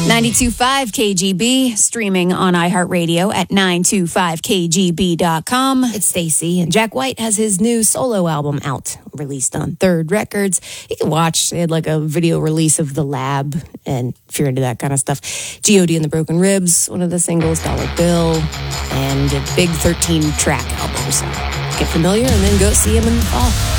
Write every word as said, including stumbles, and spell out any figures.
ninety-two point five K G B, streaming on iHeartRadio at nine two five K G B dot com. It's Stacy, and Jack White has his new solo album out, released on Third Records. You can watch, they had like a video release of The Lab, and if you're into that kind of stuff, G O D and the Broken Ribs, one of the singles, Dollar Bill, and a big thirteen track album. So get familiar and then go see him in the fall.